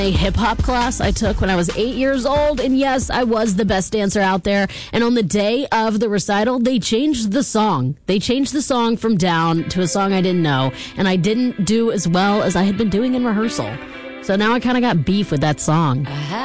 A hip-hop class I took when I was 8 years old, and yes, I was the best dancer out there. And on the day of the recital, they changed the song. They changed the song from Down to a song I didn't know, and I didn't do as well as I had been doing in rehearsal. So now I kind of got beef with that song.